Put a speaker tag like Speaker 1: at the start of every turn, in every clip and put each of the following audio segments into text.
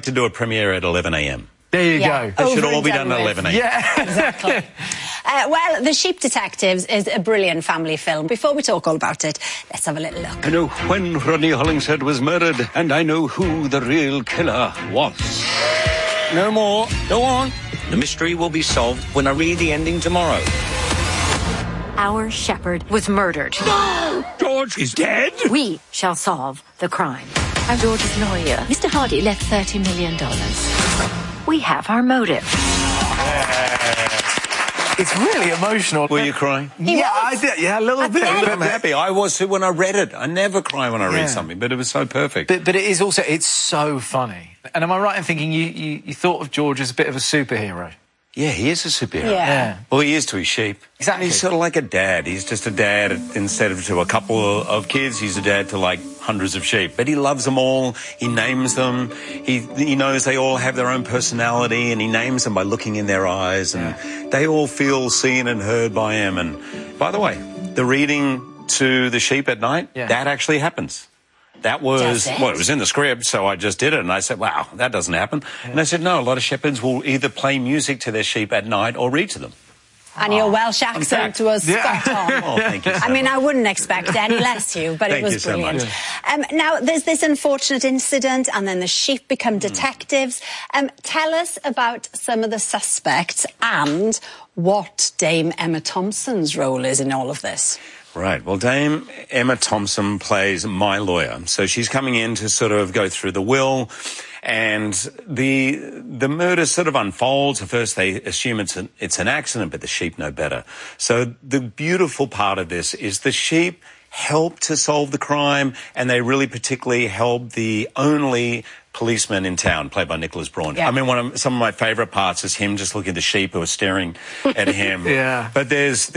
Speaker 1: to do a premiere at 11 a.m.
Speaker 2: There you go.
Speaker 1: They should all be done at 11 a.m.
Speaker 2: Yeah.
Speaker 3: Exactly. Well, The Sheep Detectives is a brilliant family film. Before we talk all about it, let's have a little look.
Speaker 1: I know when Rodney Hollingshead was murdered, and I know who the real killer was. No more. Go on. The mystery will be solved when I read the ending tomorrow.
Speaker 4: Our shepherd was murdered.
Speaker 1: No! George is dead?
Speaker 4: We shall solve the crime. I'm George's lawyer. Mr. Hardy left $30 million. We have our motive.
Speaker 2: It's really emotional.
Speaker 1: Were you crying?
Speaker 2: Yeah, I did. Yeah, a little bit.
Speaker 1: I'm happy. I was too when I read it. I never cry when I read something, but it was so perfect.
Speaker 2: But it is also, it's so funny. And am I right in thinking you thought of George as a bit of a superhero?
Speaker 1: Yeah, he is a superhero.
Speaker 2: Yeah.
Speaker 1: Well, he is to his sheep.
Speaker 2: Exactly.
Speaker 1: He's sort of like a dad. He's just a dad instead of to a couple of kids. He's a dad to like hundreds of sheep. But he loves them all. He names them. He knows they all have their own personality, and he names them by looking in their eyes, and they all feel seen and heard by him. And by the way, the reading to the sheep at night, that actually happens. That was, well, it was in the script, so I just did it. And I said, wow, that doesn't happen. Yeah. And I said, no, a lot of shepherds will either play music to their sheep at night or read to them.
Speaker 3: And your Welsh accent was spot on.
Speaker 1: Oh, thank you so
Speaker 3: I mean,
Speaker 1: much.
Speaker 3: I wouldn't expect any less you, but it was brilliant.
Speaker 1: So much.
Speaker 3: Now, there's this unfortunate incident, and then the sheep become detectives. Tell us about some of the suspects and what Dame Emma Thompson's role is in all of this.
Speaker 1: Right. Well, Dame Emma Thompson plays my lawyer. So she's coming in to sort of go through the will, and the murder sort of unfolds. At first they assume it's an accident, but the sheep know better. So the beautiful part of this is the sheep help to solve the crime, and they really particularly help the only policeman in town, played by Nicholas Braun.
Speaker 3: Yeah.
Speaker 1: I mean, some of my favourite parts is him just looking at the sheep who are staring at him. But there's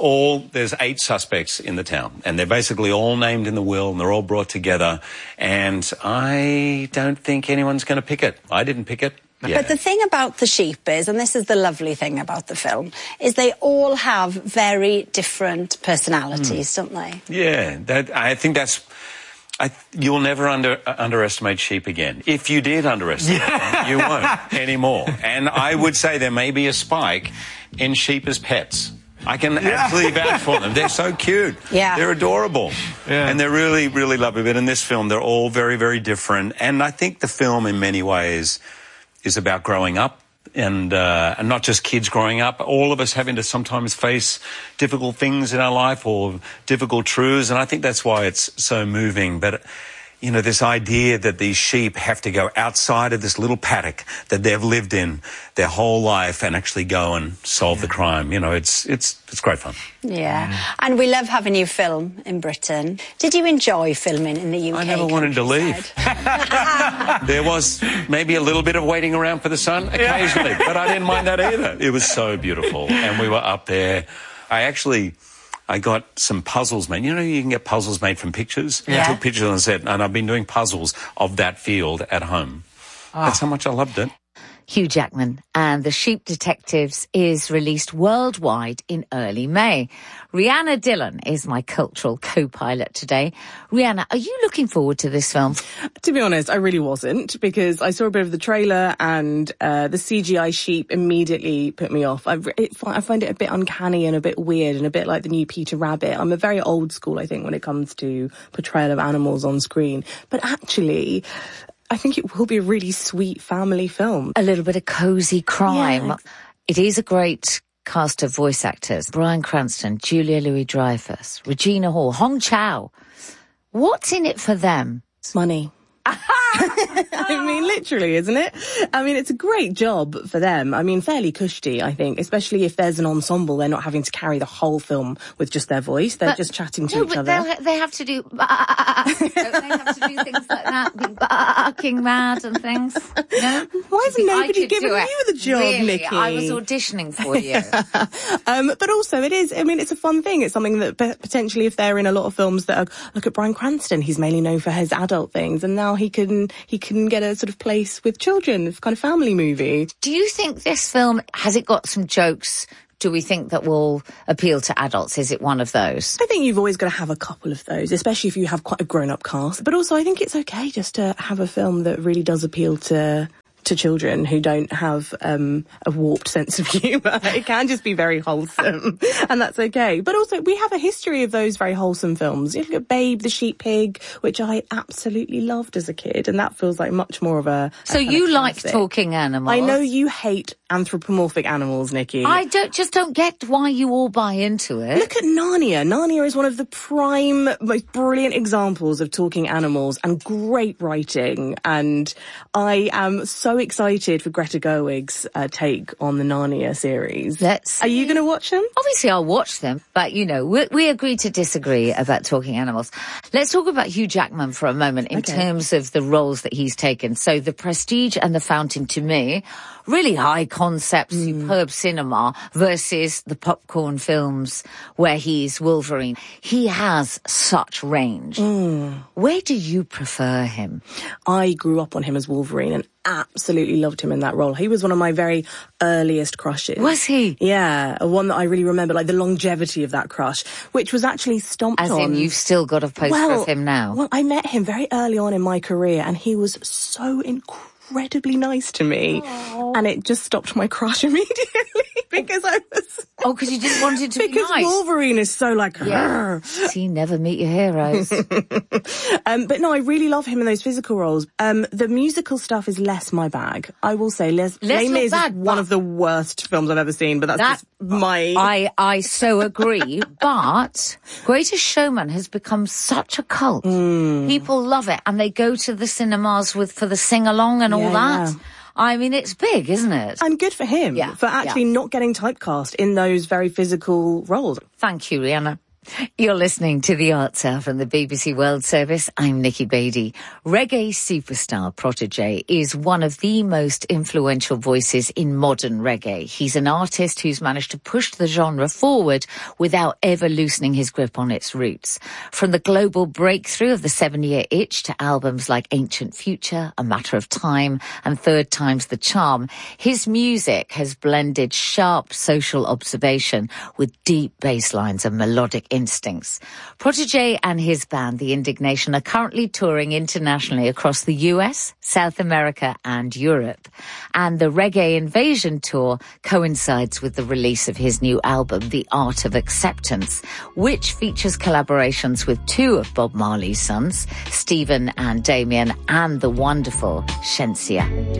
Speaker 1: 8 suspects in the town, and they're basically all named in the will, and they're all brought together. And I don't think anyone's going to pick it. I didn't pick it. Yeah.
Speaker 3: But the thing about the sheep is, and this is the lovely thing about the film, is they all have very different personalities, don't they?
Speaker 1: Yeah, I think that's... you'll never underestimate sheep again. If you did underestimate them, you won't anymore. And I would say there may be a spike in sheep as pets. I can absolutely vouch for them. They're so cute.
Speaker 3: Yeah.
Speaker 1: They're adorable. Yeah. And they're really, really lovely. But in this film, they're all very, very different. And I think the film, in many ways, is about growing up. And not just kids growing up, all of us having to sometimes face difficult things in our life or difficult truths. And I think that's why it's so moving. But, you know, this idea that these sheep have to go outside of this little paddock that they've lived in their whole life and actually go and solve the crime. You know, it's great fun.
Speaker 3: Yeah. And we love having you film in Britain. Did you enjoy filming in the UK?
Speaker 1: I never wanted to leave. There was maybe a little bit of waiting around for the sun occasionally, but I didn't mind that either. It was so beautiful. And we were up there. I got some puzzles made. You know, you can get puzzles made from pictures.
Speaker 3: Yeah.
Speaker 1: I took pictures and said, and I've been doing puzzles of that field at home. That's how much I loved it.
Speaker 5: Hugh Jackman and The Sheep Detectives is released worldwide in early May. Rhianna Dillon is my cultural co-pilot today. Rhianna, are you looking forward to this film?
Speaker 6: To be honest, I really wasn't, because I saw a bit of the trailer and the CGI sheep immediately put me off. I find it a bit uncanny and a bit weird and a bit like the new Peter Rabbit. I'm a very old school, I think, when it comes to portrayal of animals on screen. But actually, I think it will be a really sweet family film.
Speaker 5: A little bit of cosy crime.
Speaker 6: Yeah.
Speaker 5: It is a great cast of voice actors. Bryan Cranston, Julia Louis-Dreyfus, Regina Hall, Hong Chow. What's in it for them?
Speaker 6: Money. I mean, literally, isn't it? I mean, it's a great job for them. I mean, fairly cushy, I think, especially if there's an ensemble. They're not having to carry the whole film with just their voice. They're just chatting to each other.
Speaker 5: They have to do... Don't they have to do things like that? Be barking mad and things? No?
Speaker 6: Why hasn't nobody given you the job,
Speaker 5: really?
Speaker 6: Nikki?
Speaker 5: I was auditioning for you.
Speaker 6: But also, it is, I mean, it's a fun thing. It's something that potentially, if they're in a lot of films that are... Look at Bryan Cranston. He's mainly known for his adult things, and now he can get a sort of place with children. It's kind of family movie.
Speaker 5: Do you think this film, has it got some jokes, do we think, that will appeal to adults? Is it one of those?
Speaker 6: I think you've always got to have a couple of those, especially if you have quite a grown-up cast. But also, I think it's okay just to have a film that really does appeal to to children who don't have a warped sense of humour. It can just be very wholesome, and that's okay. But also, we have a history of those very wholesome films. You look at Babe the Sheep Pig, which I absolutely loved as a kid, and that feels like much more of a
Speaker 5: So you like talking animals?
Speaker 6: I know you hate anthropomorphic animals, Nikki.
Speaker 5: I don't get why you all buy into it.
Speaker 6: Look at Narnia. Narnia is one of the prime, most brilliant examples of talking animals and great writing. And I am so excited for Greta Gerwig's take on the Narnia series. Are you going to watch them?
Speaker 5: Obviously, I'll watch them. But, you know, we agree to disagree about talking animals. Let's talk about Hugh Jackman for a moment in terms of the roles that he's taken. So The Prestige and The Fountain, to me, really high concept, superb cinema versus the popcorn films where he's Wolverine. He has such range. Where do you prefer him?
Speaker 6: I grew up on him as Wolverine and absolutely loved him in that role. He was one of my very earliest crushes.
Speaker 5: Was he?
Speaker 6: Yeah, one that I really remember, like the longevity of that crush, which was actually stomped on.
Speaker 5: As in, you've still got a poster of him now?
Speaker 6: Well, I met him very early on in my career and he was so incredibly nice to me. And it just stopped my crush immediately because I was...
Speaker 5: because you didn't want it to be nice.
Speaker 6: Because Wolverine is so like...
Speaker 5: Yeah. See, never meet your heroes.
Speaker 6: But no, I really love him in those physical roles. The musical stuff is less my bag. I will say Les Mis is one of the worst films I've ever seen, but that's just my...
Speaker 5: I so agree, but Greatest Showman has become such a cult. People love it, and they go to the cinemas for the sing-along and all that. Yeah. I mean, it's big, isn't it?
Speaker 6: And good for him for actually not getting typecast in those very physical roles.
Speaker 5: Thank you, Rihanna. You're listening to The Arts Hour from the BBC World Service. I'm Nikki Beattie. Reggae superstar Protégé is one of the most influential voices in modern reggae. He's an artist who's managed to push the genre forward without ever loosening his grip on its roots. From the global breakthrough of the 7-Year Itch to albums like Ancient Future, A Matter of Time, and Third Time's the Charm, his music has blended sharp social observation with deep bass lines and melodic instincts. Protégé and his band, The Indignation, are currently touring internationally across the US, South America and Europe. And the Reggae Invasion tour coincides with the release of his new album, The Art of Acceptance, which features collaborations with two of Bob Marley's sons, Stephen and Damien, and the wonderful Shenseea.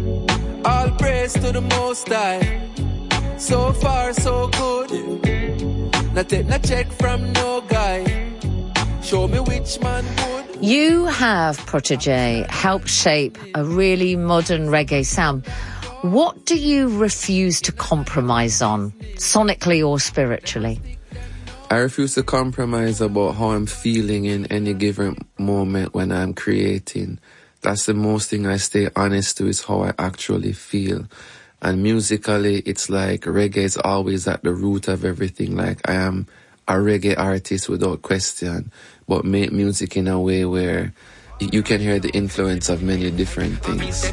Speaker 7: All praise to the Most High. So far, so good. Not take no check from no guy. Show me which man would.
Speaker 5: You have, Protégé, helped shape a really modern reggae sound. What do you refuse to compromise on, sonically or spiritually?
Speaker 7: I refuse to compromise about how I'm feeling in any given moment when I'm creating. That's the most thing I stay honest to, is how I actually feel. And musically, it's like reggae is always at the root of everything. Like, I am a reggae artist without question, but make music in a way where you can hear the influence of many different things.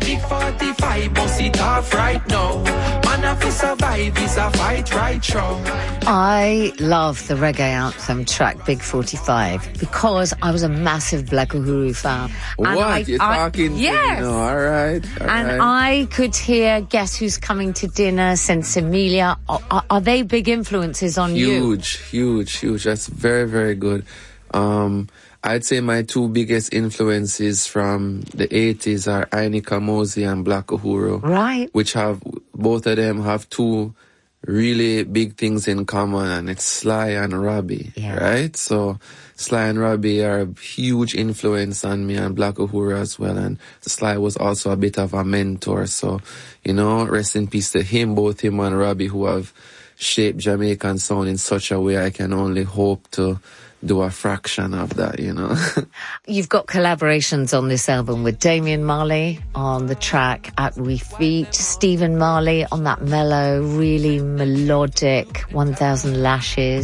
Speaker 5: I love the reggae anthem track Big 45 because I was a massive Black Uhuru fan.
Speaker 7: What? You're talking?
Speaker 5: Yes.
Speaker 7: All right.
Speaker 5: I could hear Guess Who's Coming to Dinner, Sensimilia. Are they big influences on you?
Speaker 7: Huge. That's very, very good. I'd say my two biggest influences from the 80s are Aini Kamosi and Black Uhuru.
Speaker 5: Right.
Speaker 7: Which both of them have two really big things in common, and it's Sly and Robbie, right? So Sly and Robbie are a huge influence on me, and Black Uhuru as well. And Sly was also a bit of a mentor. So, you know, rest in peace to him, both him and Robbie, who have shaped Jamaican sound in such a way I can only hope to do a fraction of that, you know.
Speaker 5: You've got collaborations on this album with Damien Marley on the track At We Feet, Stephen Marley on that mellow, really melodic 1000 Lashes.